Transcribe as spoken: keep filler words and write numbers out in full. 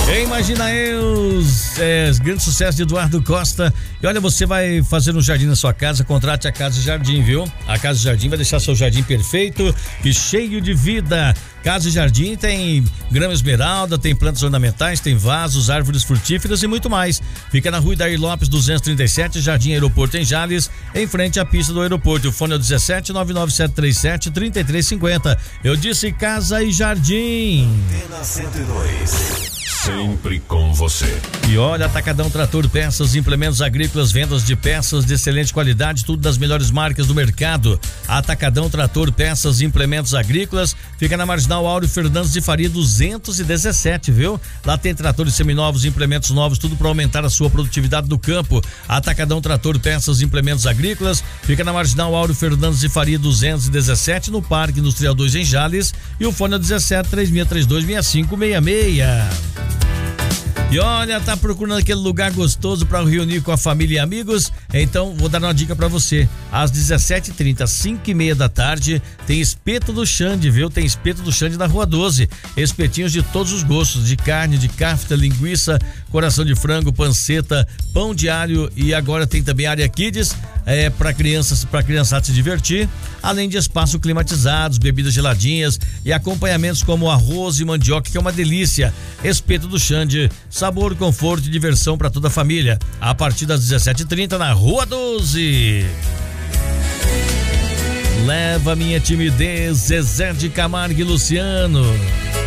Imagina eu, é, grande sucesso de Eduardo Costa. E olha, você vai fazer um jardim na sua casa, contrate a Casa Jardim, viu? A Casa Jardim vai deixar seu jardim perfeito e cheio de vida. Casa Jardim tem grama esmeralda, tem plantas ornamentais, tem vasos, árvores frutíferas e muito mais. Fica na Rua Idair Lopes duzentos e trinta e sete, Jardim Aeroporto em Jales, em frente à pista do aeroporto. O fone é o dezessete nove nove sete três sete três três cinco zero. Eu disse Casa e Jardim. Antena cento e dois. Sempre com você. E olha, Atacadão Trator, peças, implementos agrícolas, vendas de peças de excelente qualidade, tudo das melhores marcas do mercado. Atacadão Trator, peças, implementos agrícolas, fica na Marginal Áureo Fernandes de Faria duzentos e dezessete, viu? Lá tem tratores seminovos, implementos novos, tudo para aumentar a sua produtividade do campo. Atacadão Trator, peças, implementos agrícolas, fica na Marginal Áureo Fernandes de Faria duzentos e dezessete, no Parque Industrial dois em Jales, e o fone é dezessete três seis três dois seis cinco seis seis. E olha, tá procurando aquele lugar gostoso para reunir com a família e amigos? Então vou dar uma dica para você. Às dezessete e trinta, cinco e meia da tarde, tem Espeto do Xande, viu? Tem Espeto do Xande na Rua doze. Espetinhos de todos os gostos, de carne, de kafta, linguiça, coração de frango, panceta, pão de alho, e agora tem também área kids, é, para crianças, para criançada se divertir, além de espaço climatizados, bebidas geladinhas e acompanhamentos como arroz e mandioca, que é uma delícia. Espeto do Xande, sabor, conforto e diversão para toda a família. A partir das dezessete e trinta na Rua doze. Leva minha timidez, Zezé de Camargo e Luciano.